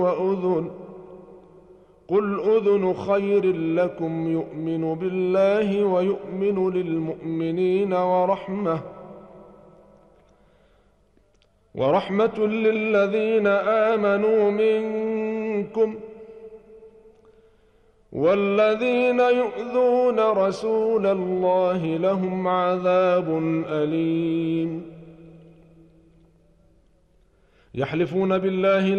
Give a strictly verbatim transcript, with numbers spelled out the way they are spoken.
وأذن قل أذن خير لكم يؤمن بالله ويؤمن للمؤمنين ورحمة ورحمة للذين آمنوا منكم والذين يؤذون رسول الله لهم عذاب أليم. يحلفون بالله